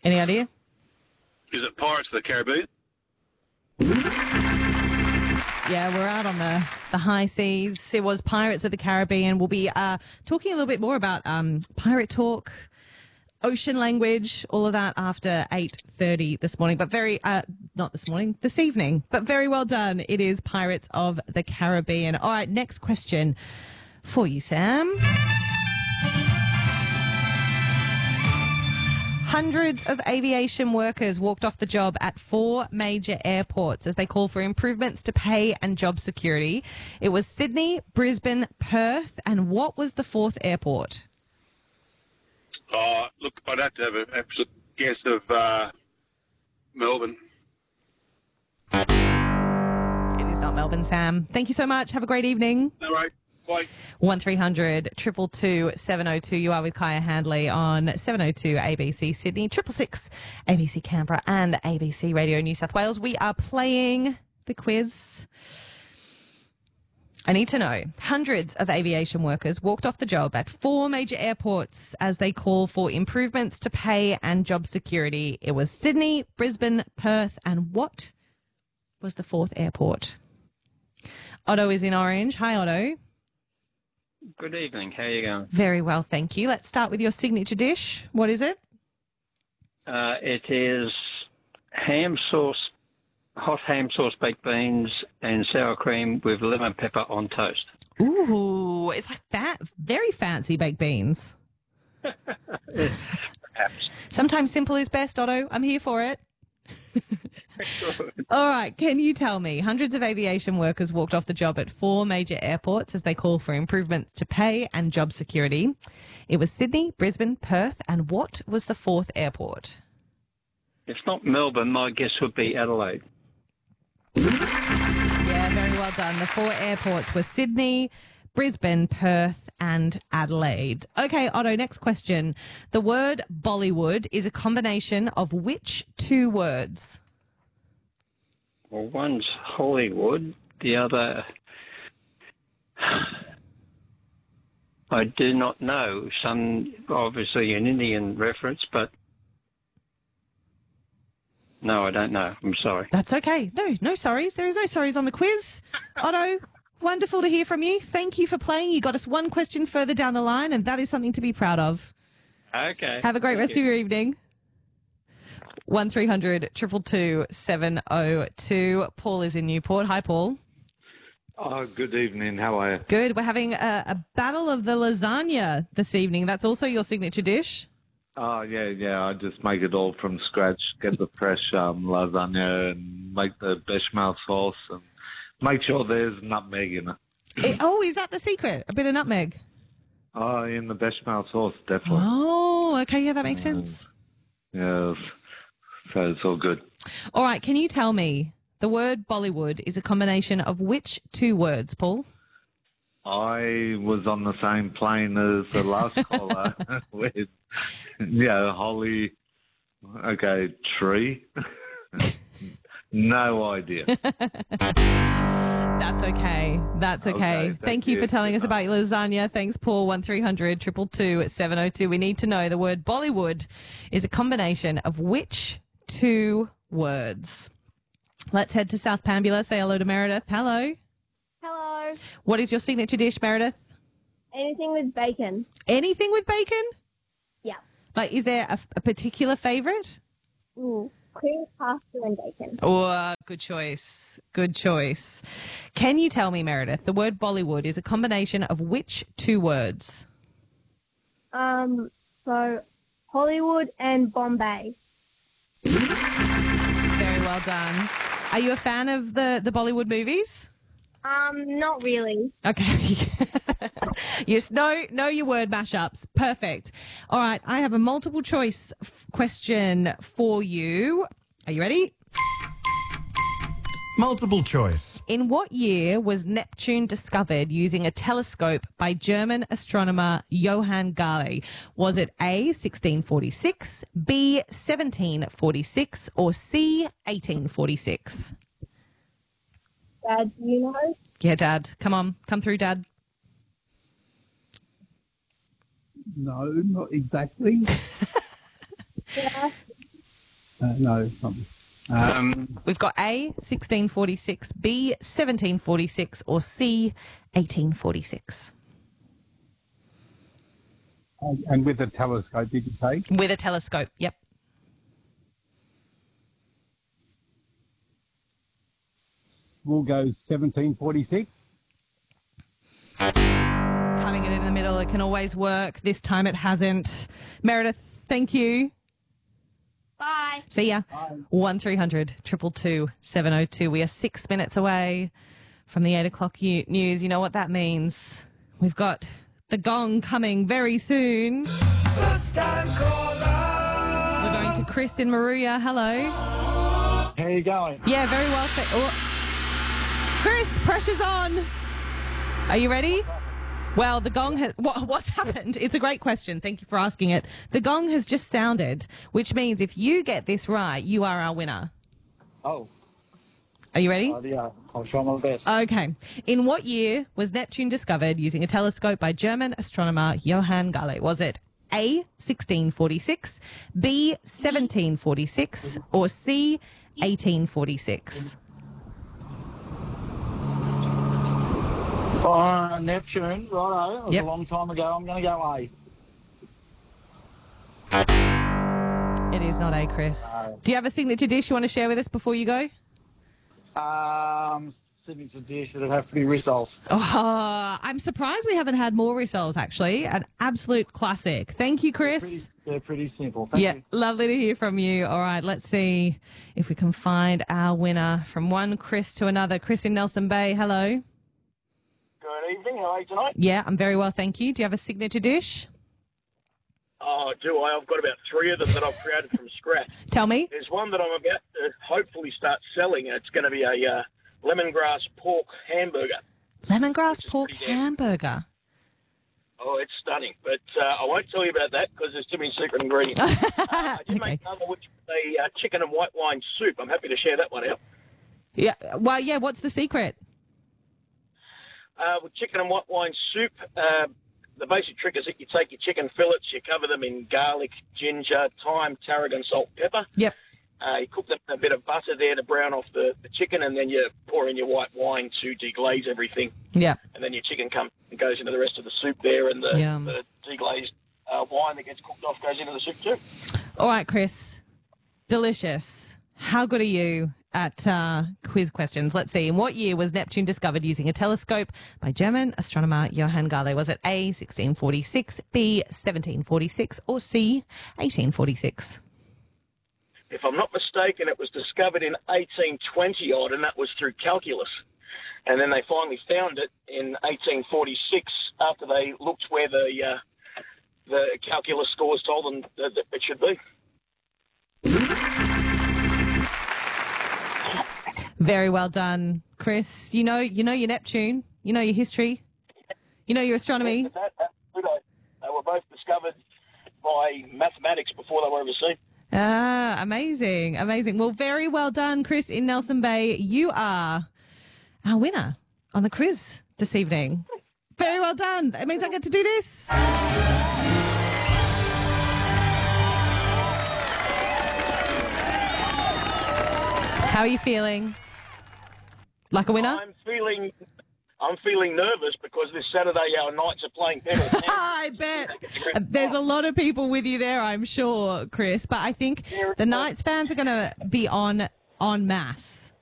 Any idea? Is it Pirates of the Caribbean? Yeah, we're out on the high seas. It was Pirates of the Caribbean. We'll be talking a little bit more about pirate talk, ocean language, all of that after 8:30 this morning. But not this morning, this evening. But very well done. It is Pirates of the Caribbean. All right, next question for you, Sam. Hundreds of aviation workers walked off the job at 4 major airports as they call for improvements to pay and job security. It was Sydney, Brisbane, Perth, and what was the 4th airport? Look, I'd have to have an absolute guess of Melbourne. It is not Melbourne, Sam. Thank you so much. Have a great evening. No worries. Bye. 1300 222 702. You are with Kaya Handley on 702 ABC Sydney, 666 ABC Canberra and ABC Radio New South Wales. We are playing the quiz. I need to know. Hundreds of aviation workers walked off the job at 4 major airports as they call for improvements to pay and job security. It was Sydney, Brisbane, Perth, and what was the 4th airport? Otto is in orange. Hi, Otto. Good evening. How are you going? Very well, thank you. Let's start with your signature dish. What is it? It is hot ham sauce, baked beans, and sour cream with lemon pepper on toast. Ooh, it's like that. Very fancy baked beans. Perhaps. Sometimes simple is best, Otto. I'm here for it. All right, can you tell me, hundreds of aviation workers walked off the job at 4 major airports as they call for improvements to pay and job security. It was Sydney, Brisbane, Perth, and what was the 4th airport? If not Melbourne, my guess would be Adelaide. Yeah, very well done. The 4 airports were Sydney, Brisbane, Perth, and Adelaide. Okay, Otto, next question. The word Bollywood is a combination of which 2 words? Well, one's Hollywood, the other I do not know. Some, obviously an Indian reference, but no, I don't know. I'm sorry. That's okay. No sorries. There is no sorries on the quiz. Otto, wonderful to hear from you. Thank you for playing. You got us 1 question further down the line, and that is something to be proud of. Okay. Have a great rest of your evening. 1300 222 702. Paul is in Newport. Hi, Paul. Oh, good evening. How are you? Good. We're having a battle of the lasagna this evening. That's also your signature dish. Oh, yeah. I just make it all from scratch. Get the fresh lasagna and make the bechamel sauce and make sure there's nutmeg in it. Is that the secret? A bit of nutmeg? Oh, in the bechamel sauce, definitely. Oh, okay. Yeah, that makes sense. Yes. So it's all good. All right. Can you tell me the word Bollywood is a combination of which 2 words, Paul? I was on the same plane as the last caller with, Holly. Okay, tree. No idea. That's okay. That's okay. Thank you for telling us about your lasagna. Thanks, Paul. 1300 222 702. We need to know the word Bollywood is a combination of which 2 words? Let's head to South Pambula. Say hello to Meredith. Hello. Hello. What is your signature dish, Meredith? Anything with bacon. Anything with bacon? Yeah. Like, is there a particular favourite? Cream pasta and bacon. Oh, good choice. Good choice. Can you tell me, Meredith, the word Bollywood is a combination of which 2 words? So Hollywood and Bombay. Very well done. Are you a fan of the Bollywood movies? Not really. Okay. Yes, know your word mashups. Perfect. All right, I have a multiple choice question for you. Are you ready? Multiple choice. In what year was Neptune discovered using a telescope by German astronomer Johann Galle? Was it A, 1646, B, 1746, or C, 1846? Dad, do you know? Yeah, Dad. Come on. Come through, Dad. No, not exactly. Yeah. No, it's not. We've got A, 1646, B, 1746, or C, 1846. And with a telescope, did you say? With a telescope, yep. We'll go 1746. Cutting it in the middle, it can always work. This time it hasn't. Meredith, thank you. Bye. See ya. 1300 222 702. We are 6 minutes away from the 8 o'clock news. You know what that means. We've got the gong coming very soon. First time caller. We're going to Chris in Maruya. Hello. How are you going? Yeah, very well. Chris, pressure's on. Are you ready? Well, the gong has... What's happened? It's a great question. Thank you for asking it. The gong has just sounded, which means if you get this right, you are our winner. Oh. Are you ready? Yeah, I'll try my best. Okay. In what year was Neptune discovered using a telescope by German astronomer Johann Galle? Was it A, 1646, B, 1746, or C, 1846? Neptune, righto. It was Yep. a long time ago. I'm going to go A. It is not A, Chris. Do you have a signature dish you want to share with us before you go? Signature dish, it'd have to be rissoles. Oh, I'm surprised we haven't had more rissoles, actually. An absolute classic. Thank you, Chris. They're pretty simple. Thank you. Lovely to hear from you. All right, let's see if we can find our winner from one Chris to another. Chris in Nelson Bay, hello. Good evening. How are you tonight? Yeah, I'm very well, thank you. Do you have a signature dish? Oh, do I? I've got about 3 of them that I've created from scratch. Tell me. There's one that I'm about to hopefully start selling. It's going to be a lemongrass pork hamburger. Lemongrass pork hamburger. Oh, it's stunning. But I won't tell you about that because there's too many secret ingredients. I did make another, which is a chicken and white wine soup. I'm happy to share that one out. Yeah. Well, yeah, what's the secret? With chicken and white wine soup, the basic trick is that you take your chicken fillets, you cover them in garlic, ginger, thyme, tarragon, salt, pepper. Yep. You cook them in a bit of butter there to brown off the chicken, and then you pour in your white wine to deglaze everything. Yeah. And then your chicken goes into the rest of the soup there, and the deglazed wine that gets cooked off goes into the soup too. All right, Chris. Delicious. How good are you at quiz questions? Let's see. In what year was Neptune discovered using a telescope by German astronomer Johann Galle? Was it A, 1646, B, 1746, or C, 1846? If I'm not mistaken, it was discovered in 1820 odd, and that was through calculus. And then they finally found it in 1846 after they looked where the calculus scores told them that it should be. Very well done, Chris. You know your Neptune. You know your history. You know your astronomy. They were both discovered by mathematics before they were ever seen. Ah, amazing, amazing. Well, very well done, Chris in Nelson Bay. You are our winner on the quiz this evening. Very well done. That means I get to do this. How are you feeling? Like a winner? I'm feeling nervous because this Saturday our Knights are playing Penrith. I bet. There's a lot of people with you there, I'm sure, Chris. But I think the Knights fans are going to be en masse